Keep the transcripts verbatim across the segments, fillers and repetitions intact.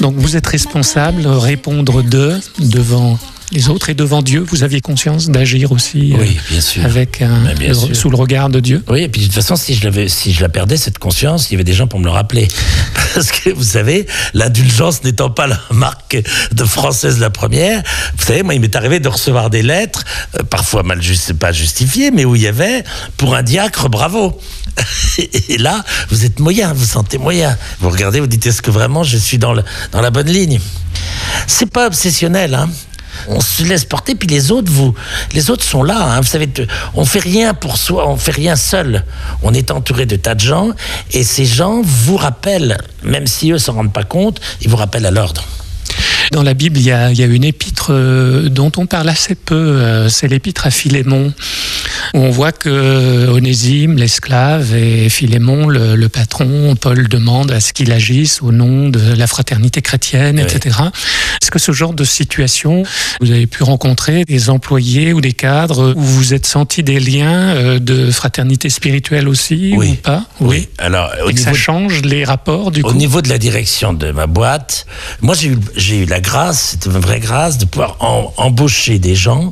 Donc vous êtes responsable, répondre de, devant les autres et devant Dieu. Vous aviez conscience d'agir aussi euh, oui, bien sûr. Avec un, bien le, sûr. sous le regard de Dieu. Oui, et puis de toute façon, si je, l'avais, si je la perdais, cette conscience, il y avait des gens pour me le rappeler. Parce que, vous savez, l'indulgence n'étant pas la marque de française la première, vous savez, moi, il m'est arrivé de recevoir des lettres, euh, parfois mal juste, pas justifiées, mais où il y avait, pour un diacre, bravo. Et là, vous êtes moyen, vous sentez moyen. Vous regardez, vous dites, est-ce que vraiment je suis dans, le, dans la bonne ligne ? C'est pas obsessionnel, hein. On se laisse porter, puis les autres, vous, les autres sont là. Hein. Vous savez, on fait rien pour soi, on fait rien seul. On est entouré de tas de gens, et ces gens vous rappellent, même si eux s'en rendent pas compte, ils vous rappellent à l'ordre. Dans la Bible, il y a, il y a une épître euh, dont on parle assez peu, euh, c'est l'épître à Philémon, où on voit que Onésime, l'esclave, et Philémon, le, le patron, Paul demande à ce qu'il agisse au nom de la fraternité chrétienne, oui. et cetera. Est-ce que ce genre de situation, vous avez pu rencontrer des employés ou des cadres où vous êtes senti des liens euh, de fraternité spirituelle aussi, oui. ou pas ? Oui. oui. Alors, au et niveau ça change les rapports, du coup ? Au niveau de la direction de ma boîte, moi j'ai eu, j'ai eu la grâce, c'était une vraie grâce, de pouvoir en, embaucher des gens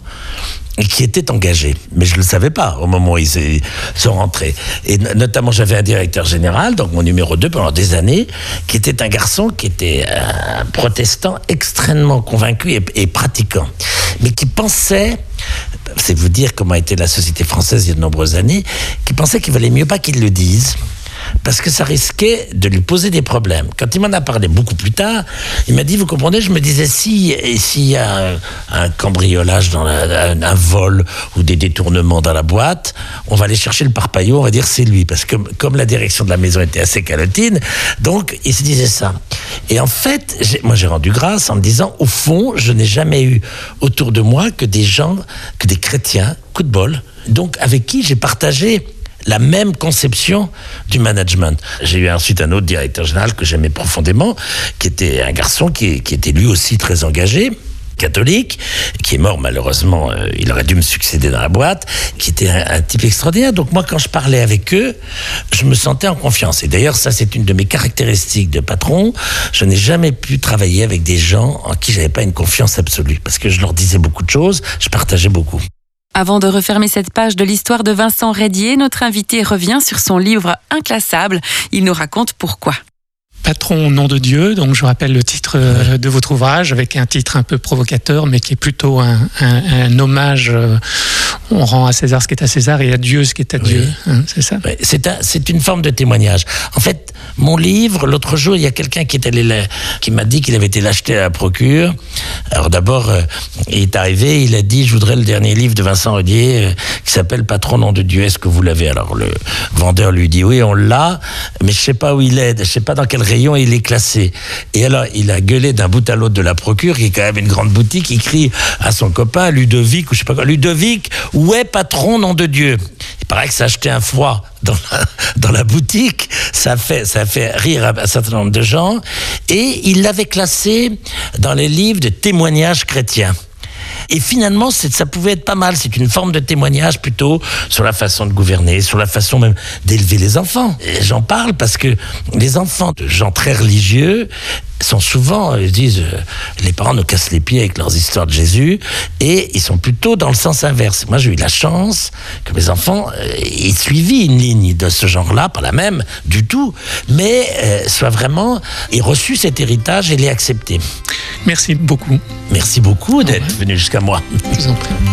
qui étaient engagés. Mais je ne le savais pas au moment où ils sont rentrés. Et notamment, j'avais un directeur général, donc mon numéro deux pendant des années, qui était un garçon qui était un protestant extrêmement convaincu et, et pratiquant. Mais qui pensait, c'est vous dire comment était la société française il y a de nombreuses années, qui pensait qu'il valait mieux pas qu'il le dise, parce que ça risquait de lui poser des problèmes. Quand il m'en a parlé beaucoup plus tard, il m'a dit, vous comprenez, je me disais, si, s'il y a un, un cambriolage, dans la, un, un vol ou des détournements dans la boîte, on va aller chercher le parpaillot, on va dire c'est lui, parce que comme la direction de la maison était assez calotine, donc il se disait ça. Et en fait, j'ai, moi j'ai rendu grâce en me disant, au fond, je n'ai jamais eu autour de moi que des gens, que des chrétiens, coup de bol, donc avec qui j'ai partagé la même conception du management. J'ai eu ensuite un autre directeur général que j'aimais profondément, qui était un garçon qui, qui était lui aussi très engagé, catholique, qui est mort malheureusement, euh, il aurait dû me succéder dans la boîte, qui était un, un type extraordinaire. Donc moi, quand je parlais avec eux, je me sentais en confiance. Et d'ailleurs, ça c'est une de mes caractéristiques de patron. Je n'ai jamais pu travailler avec des gens en qui j'avais pas une confiance absolue, parce que je leur disais beaucoup de choses, je partageais beaucoup. Avant de refermer cette page de l'histoire de Vincent Reydier, notre invité revient sur son livre Inclassable. Il nous raconte pourquoi. Patron au nom de Dieu, donc je rappelle le titre euh, de votre ouvrage, avec un titre un peu provocateur, mais qui est plutôt un, un, un hommage. Euh, on rend à César ce qui est à César et à Dieu ce qui est à oui. Dieu. Hein, c'est ça ? Oui, c'est, un, c'est une forme de témoignage. En fait, mon livre, l'autre jour, il y a quelqu'un qui est allé là, qui m'a dit qu'il avait été l'acheter à la procure. Alors d'abord, euh, il est arrivé, il a dit, je voudrais le dernier livre de Vincent Reydier, euh, qui s'appelle Patron au nom de Dieu. Est-ce que vous l'avez ? Alors le vendeur lui dit, oui, on l'a, mais je sais pas où il est, je sais pas dans quel rayon il est classé. Et alors, il a gueulé d'un bout à l'autre de la procure, qui est quand même une grande boutique, il crie à son copain, Ludovic, ou je sais pas quoi, Ludovic, où est Patron, nom de Dieu ? Il paraît que ça a acheté un foie dans la, dans la boutique, ça a fait, ça a fait rire un certain nombre de gens, et il l'avait classé dans les livres de témoignages chrétiens. Et finalement, c'est, ça pouvait être pas mal. C'est une forme de témoignage plutôt sur la façon de gouverner, sur la façon même d'élever les enfants. Et j'en parle parce que les enfants de gens très religieux sont souvent, ils disent, euh, les parents nous cassent les pieds avec leurs histoires de Jésus, et ils sont plutôt dans le sens inverse. Moi, j'ai eu la chance que mes enfants euh, aient suivi une ligne de ce genre-là, pas la même du tout, mais euh, soient vraiment, aient reçu cet héritage et l'aient accepté. Merci beaucoup. Merci beaucoup d'être venu jusqu'à moi. Je vous en prie.